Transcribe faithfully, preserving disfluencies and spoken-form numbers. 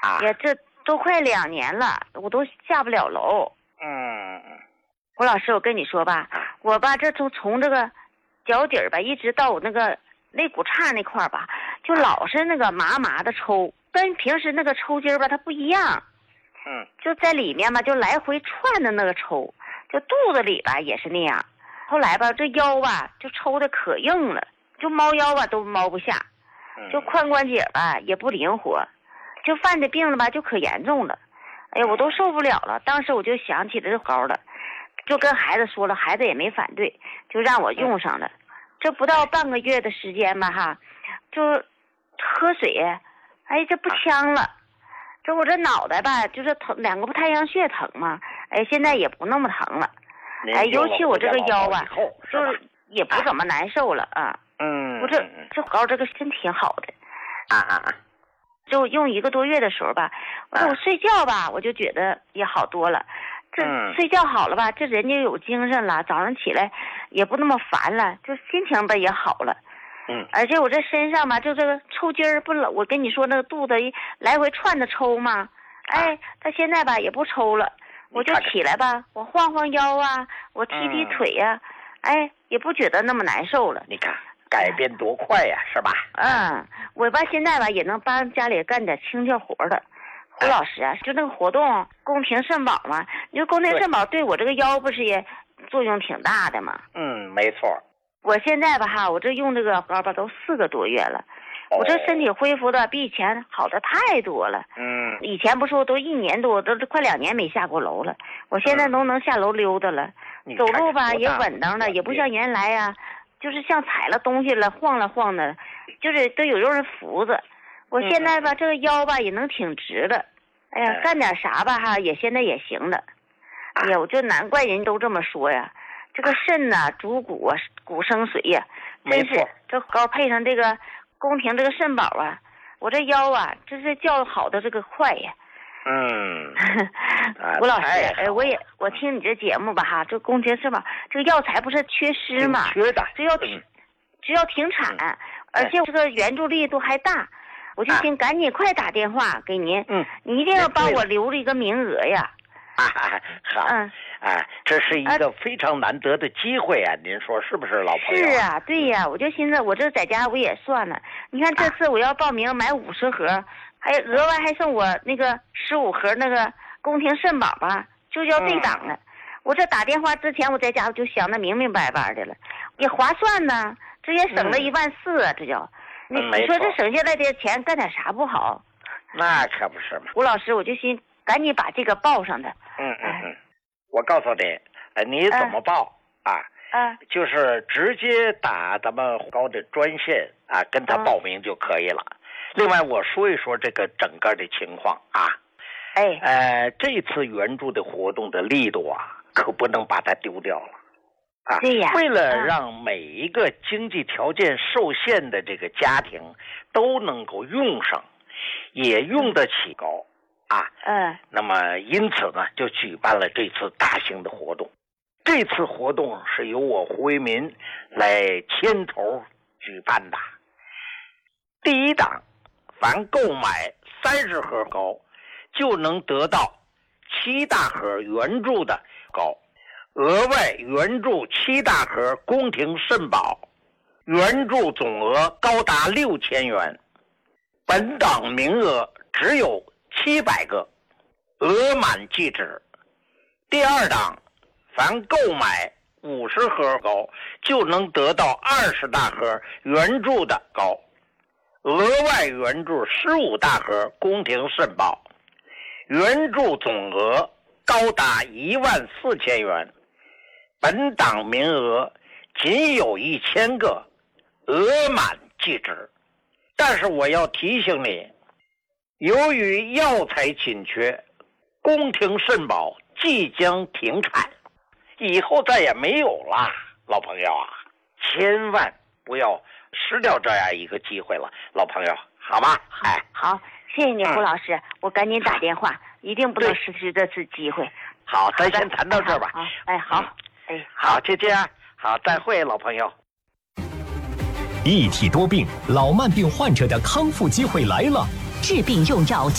啊， 也这都快两年了，我都下不了楼。 嗯， 胡老师，我跟你说吧，我吧这从从这个脚底儿吧，一直到我那个肋骨叉那块儿吧，就老是那个麻麻的抽，跟平时那个抽筋儿吧它不一样。 嗯， 就在里面嘛，就来回窜的那个抽，就肚子里吧也是那样。后来吧，这腰吧就抽的可硬了，就猫腰吧都猫不下，就髋关节吧也不灵活，就犯的病了吧就可严重了。哎呀，我都受不了了。当时我就想起了这膏了，就跟孩子说了，孩子也没反对，就让我用上了。这不到半个月的时间吧，哈，就喝水，哎，这不呛了。这我这脑袋吧，就是疼，两个太阳穴疼嘛，哎，现在也不那么疼了。哎，尤其我这个腰吧，就是也不怎么难受了啊。 嗯， 我这这膏这个真挺好的。 啊啊啊！ 就用一个多月的时候吧，我说我睡觉吧，我就觉得也好多了。这睡觉好了吧，这人就有精神了，早上起来也不那么烦了，就心情吧也好了。 嗯， 而且我这身上吧，就这个抽筋儿不老，我跟你说那个肚子一来回窜的抽嘛，哎，他现在吧也不抽了，我就起来吧，我晃晃腰啊，我踢踢腿呀、啊，哎，也不觉得那么难受了。 你看改变多快呀，是吧？ 嗯，我吧现在吧也能帮家里干点轻巧活的。胡老师啊，就那个活动宫廷肾宝嘛，你说宫廷肾宝对我这个腰不是也作用挺大的吗？ 嗯，没错。 我现在吧哈，我这用这个膏吧都四个多月了， 哦、 我这身体恢复的比以前好的太多了。 嗯， 以前不说都一年多，都快两年没下过楼了，我现在都能下楼溜达了， 嗯、 走路吧也稳当了，也不像原来呀、啊，就是像踩了东西了晃了晃的，就是都有人扶着。我现在吧、嗯、这个腰吧也能挺直了，哎呀，干点啥吧哈也现在也行了。哎呀，我就难怪人都这么说呀。这个肾呐、啊，主骨啊，骨生水呀、啊，真是这膏配上这个宫廷这个肾宝啊，我这腰啊，这是叫好的这个快呀。 嗯， 吴老师，哎，我也我听你这节目吧哈，这宫廷肾宝这个药材不是缺失嘛， 缺的， 只要停，只要停产，嗯、而且这个援助力度还大，我就寻赶紧快打电话给您， 嗯， 你一定要帮我留了一个名额呀。 啊，好，嗯，哎，这是一个非常难得的机会啊！您说是不是，老朋友？ 是啊，对呀、啊，我就寻思，我这在家我也算了。你看这次我要报名买五十盒，还额外还送我那个十五盒那个宫廷肾宝吧，就叫对档了。嗯、我这打电话之前，我在家我就想得明明白白的了，也划算呢，这也省了一万四啊！这叫你你说这省下来的钱干点啥不好？ 那可不是嘛。 吴老师，我就寻赶紧把这个报上的。 嗯嗯嗯，我告诉你，呃，你怎么报、嗯、啊？ 嗯， 就是直接打咱们高的专线啊，跟他报名就可以了。嗯、另外，我说一说这个整个的情况啊。 哎， 呃，这次援助的活动的力度啊，可不能把它丢掉了啊。 对呀。 为了让每一个经济条件受限的这个家庭都能够用上，也用得起高。啊， 嗯， 那么因此呢，就举办了这次大型的活动。这次活动是由我胡为民来牵头举办的。第一档，凡购买三十盒膏，就能得到七大盒援助的膏，额外援助七大盒宫廷肾宝，援助总额高达六千元。本档名额只有七百个，额满即止。第二档，凡购买五十盒膏，就能得到二十大盒援助的膏，额外援助十五大盒宫廷肾宝，援助总额高达一万四千元。本档名额仅有一千个，额满即止。但是我要提醒你，由于药材紧缺，宫廷肾宝即将停产，以后再也没有了，老朋友啊，千万不要失掉这样一个机会了，老朋友，好吗？哎， 好，谢谢你，胡老师，嗯、我赶紧打电话，一定不能失去这次机会。 好，咱先谈到这儿吧。 好，哎，好，嗯、哎， 好，就这样，好，再会，老朋友。 一体多病，老慢病患者的康复机会来了， 治病用药。